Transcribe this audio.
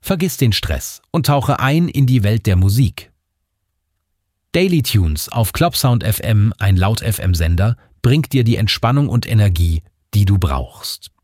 Vergiss den Stress und tauche ein in die Welt der Musik. Daily Tunes auf Clubsound FM, ein Laut-FM-Sender, bringt dir die Entspannung und Energie, die du brauchst.